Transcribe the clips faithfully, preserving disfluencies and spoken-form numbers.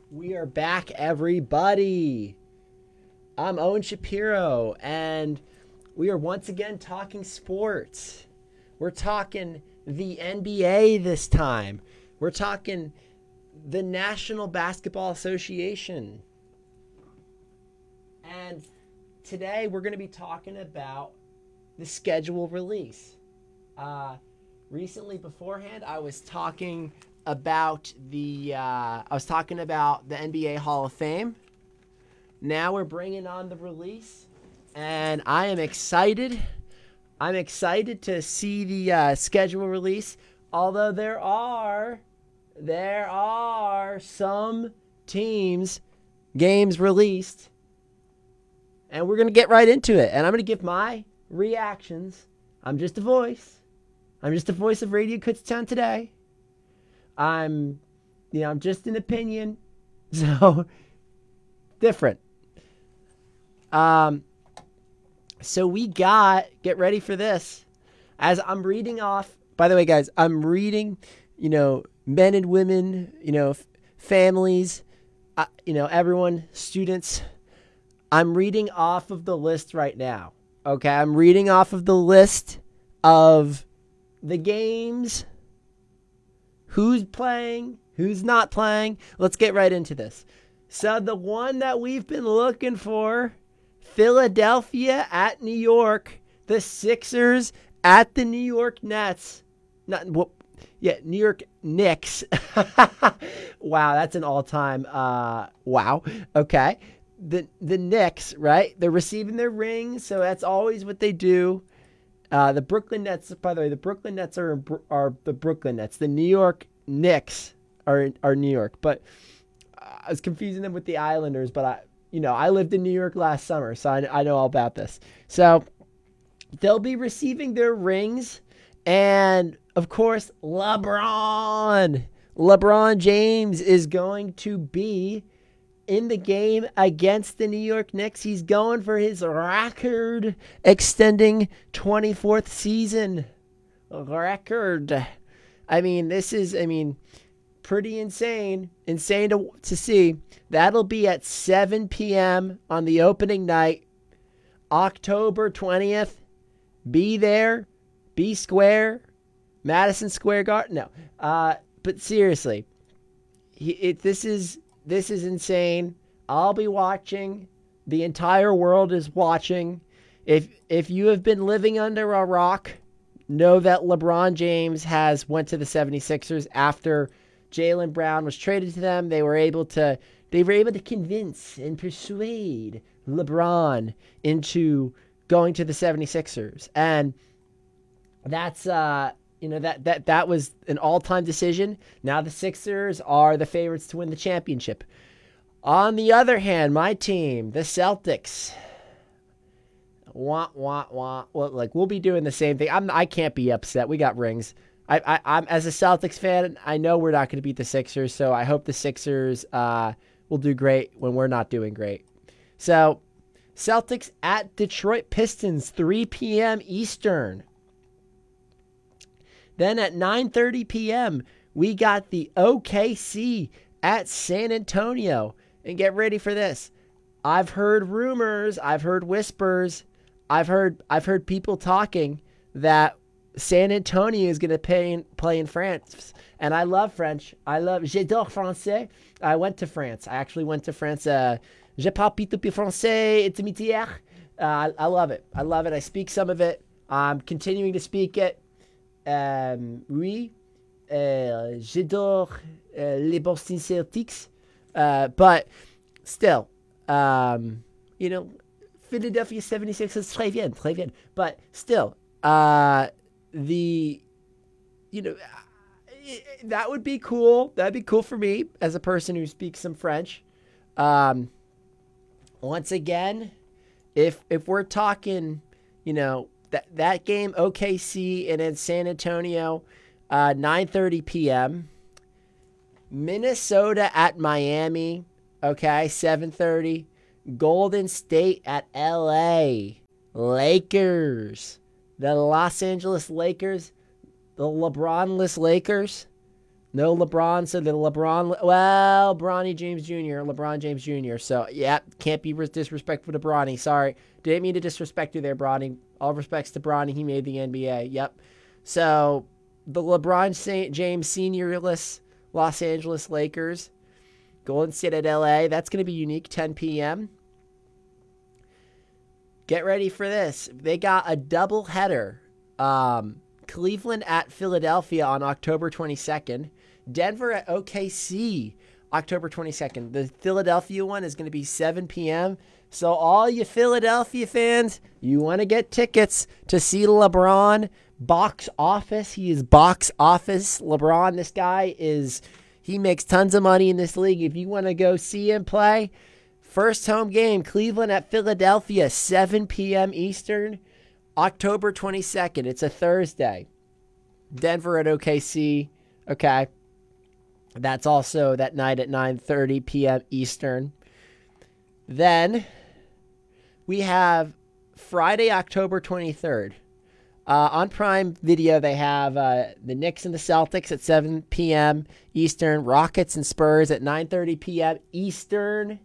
We are back, everybody. I'm Owen Shapiro, and we are once again talking sports. We're talking the N B A this time. We're talking the National Basketball Association. And today we're going to be talking about the schedule release. Uh, recently, beforehand, I was talking about the uh, I was talking about the N B A Hall of Fame. Now we're bringing on the release, and I am excited. I'm excited to see the uh, schedule release. Although there are there are some teams games released, and we're gonna get right into it. And I'm gonna give my reactions. I'm just a voice. I'm just a voice of Radio Kutztown today. I'm, you know, I'm just an opinion, so different. Um, so we got, get ready for this. As I'm reading off, by the way, guys, I'm reading, you know, men and women, you know, f- families, uh, you know, everyone, students. I'm reading off of the list right now. Okay, I'm reading off of the list of the games. Who's playing? Who's not playing? Let's get right into this. So the one that we've been looking for, Philadelphia at New York, the Sixers at the New York Nets. Not well, yeah, New York Knicks. Wow, that's an all-time uh wow. Okay. The the Knicks, right? They're receiving their rings, so that's always what they do. Uh, the Brooklyn Nets, by the way, the Brooklyn Nets are are the Brooklyn Nets. The New York Knicks are are New York, but I was confusing them with the Islanders. But I, you know, I lived in New York last summer, so I, I know all about this. So they'll be receiving their rings, and of course, LeBron, LeBron James is going to be in the game against the New York Knicks. He's going for his record extending twenty-fourth season record. I mean, this is, I mean, pretty insane. Insane to, to see. That'll be at seven p.m. on the opening night, October twentieth. Be there. Be square. Madison Square Garden. No. Uh, but seriously, he, it, this is... This is insane. I'll be watching. The entire world is watching. If if you have been living under a rock, know that LeBron James has went to the seventy-sixers after Jaylen Brown was traded to them. They were able to they were able to convince and persuade LeBron into going to the seventy-sixers. And that's uh You know, that, that that was an all-time decision. Now the Sixers are the favorites to win the championship. On the other hand, my team, the Celtics, wah, wah, wah. Well, like, we'll be doing the same thing. I'm, I can't be upset. We got rings. I, I, I'm As a Celtics fan, I know we're not going to beat the Sixers, so I hope the Sixers uh, will do great when we're not doing great. So, Celtics at Detroit Pistons, three p.m. Eastern. Then at nine thirty p.m., we got the O K C at San Antonio. And get ready for this. I've heard rumors, I've heard whispers, I've heard I've heard people talking that San Antonio is going to play, play in France. And I love French. I love, j'adore français. I went to France. I actually went to France. Uh, je parle tout peu français, it's métier. Uh, I love it. I love it. I speak some of it. I'm continuing to speak it. Um, oui, uh, j'adore uh, les Boston Celtics, uh, but still, um, you know, Philadelphia seventy-sixers, très bien, très bien, but still, uh, the, you know, that would be cool. That'd be cool for me as a person who speaks some French. Um, once again, if if we're talking, you know, That that game, O K C and in San Antonio, uh, nine thirty p.m. Minnesota at Miami, okay, seven thirty. Golden State at L A. Lakers. The Los Angeles Lakers, the LeBron-less Lakers, No LeBron, so the LeBron, well, Bronny James Junior, LeBron James Junior So, yeah, can't be disrespectful to Bronny. Sorry. Didn't mean to disrespect you there, Bronny. All respects to Bronny. He made the N B A. Yep. So, the LeBron Saint James seniorless Los Angeles Lakers, Golden State at L A. That's going to be unique, ten p.m. Get ready for this. They got a doubleheader. Um, Cleveland at Philadelphia on October twenty-second. Denver at O K C, October twenty-second. The Philadelphia one is going to be seven p.m. So all you Philadelphia fans, you want to get tickets to see LeBron box office. He is box office. LeBron, this guy is, he makes tons of money in this league. If you want to go see him play, first home game, Cleveland at Philadelphia, seven p.m. Eastern, October twenty-second. It's a Thursday. Denver at O K C. Okay. That's also that night at nine thirty p.m. Eastern. Then we have Friday, October twenty-third. Uh, on Prime Video, they have uh, the Knicks and the Celtics at seven p.m. Eastern. Rockets and Spurs at nine thirty p.m. Eastern.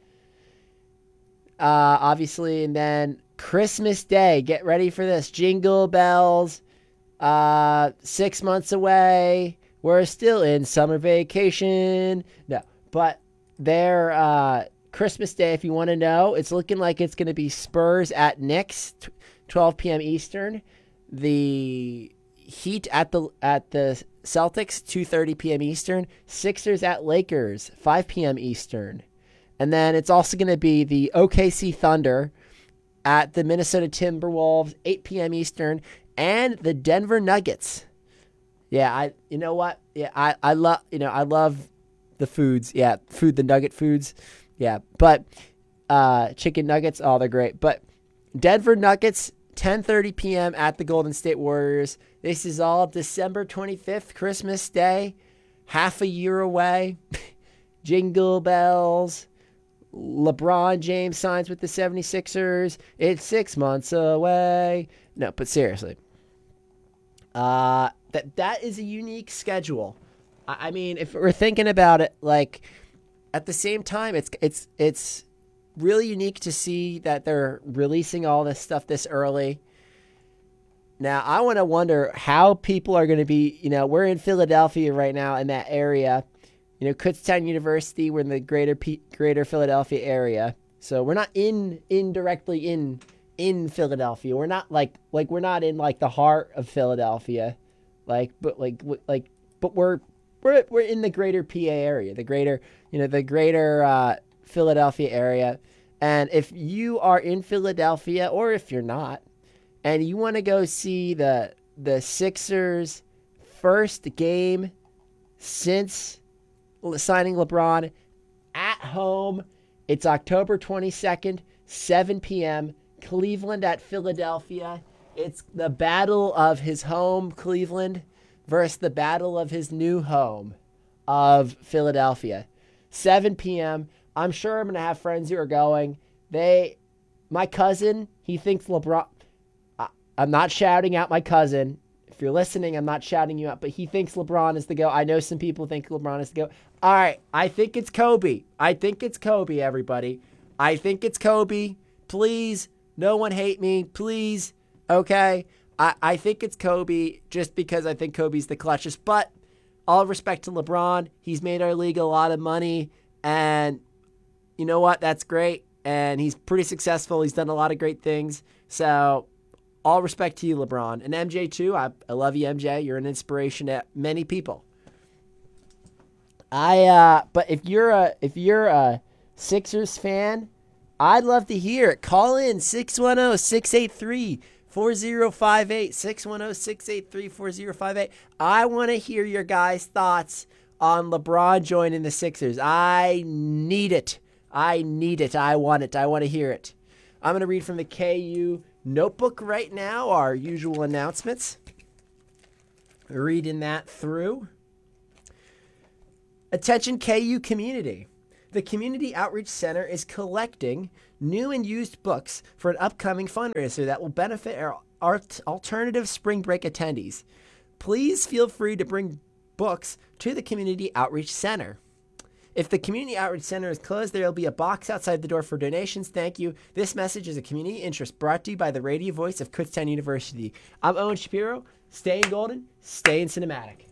Uh, obviously, and then Christmas Day. Get ready for this. Jingle bells. Uh, six months away. We're still in summer vacation. No, but their uh, Christmas Day, if you want to know, it's looking like it's going to be Spurs at Knicks, twelve p.m. Eastern. The Heat at the at the Celtics, two thirty p.m. Eastern. Sixers at Lakers, five p.m. Eastern. And then it's also going to be the O K C Thunder at the Minnesota Timberwolves, eight p.m. Eastern, and the Denver Nuggets. Yeah, I you know what? Yeah, I, I love you know, I love the foods. Yeah, food, the nugget foods. Yeah, but uh, chicken nuggets, oh, they're great. But Denver Nuggets, ten thirty p.m. at the Golden State Warriors. This is all December twenty-fifth, Christmas Day, half a year away. Jingle bells. LeBron James signs with the seventy-sixers. It's six months away. No, but seriously. Uh, that that is a unique schedule. I, I mean, if we're thinking about it, like, at the same time, it's it's it's really unique to see that they're releasing all this stuff this early. Now, I want to wonder how people are going to be, you know, we're in Philadelphia right now in that area. You know, Kutztown University, we're in the greater P- greater Philadelphia area. So we're not in indirectly in in Philadelphia. We're not like like we're not in like the heart of Philadelphia. Like but like like but we're we're we're in the greater P A area, the greater, you know, the greater uh, Philadelphia area. And if you are in Philadelphia, or if you're not, and you want to go see the the Sixers' first game since signing LeBron at home, it's October twenty-second, seven p.m., Cleveland at Philadelphia. It's the battle of his home, Cleveland, versus the battle of his new home of Philadelphia. seven p.m. I'm sure I'm going to have friends who are going. They, my cousin, he thinks LeBron. I, I'm not shouting out my cousin. If you're listening, I'm not shouting you out, but he thinks LeBron is the GOAT. I know some people think LeBron is the GOAT. All right, I think it's Kobe. I think it's Kobe, everybody. I think it's Kobe. Please, no one hate me. Please, okay? I, I think it's Kobe just because I think Kobe's the clutchest. But all respect to LeBron. He's made our league a lot of money. And you know what? That's great. And he's pretty successful. He's done a lot of great things. So all respect to you, LeBron. And M J, too. I, I love you, M J. You're an inspiration to many people. I uh, but if you're a if you're a Sixers fan, I'd love to hear it. Call in six one zero, six eight three, four zero five eight, six one zero, six eight three, four zero five eight. I want to hear your guys' thoughts on LeBron joining the Sixers. I need it. I need it. I want it. I want to hear it. I'm going to read from the K U notebook right now, our usual announcements. Reading that through. Attention K U community. The Community Outreach Center is collecting new and used books for an upcoming fundraiser that will benefit our art alternative spring break attendees. Please feel free to bring books to the Community Outreach Center. If the Community Outreach Center is closed, there will be a box outside the door for donations. Thank you. This message is a community interest brought to you by the radio voice of Kutztown University. I'm Owen Shapiro. Stay in golden, stay in cinematic.